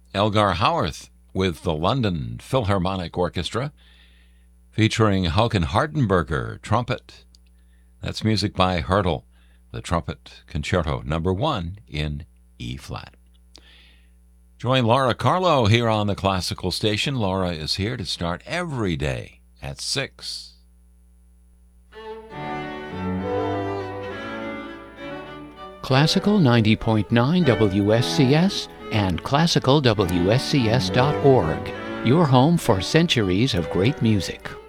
Elgar Howarth with the London Philharmonic Orchestra, featuring Hauken Hardenberger, trumpet. That's music by Hurdle, the Trumpet Concerto Number 1 in E-flat. Join Laura Carlo here on the Classical Station. Laura is here to start every day at 6. Classical 90.9 WSCS and classicalwscs.org, your home for centuries of great music.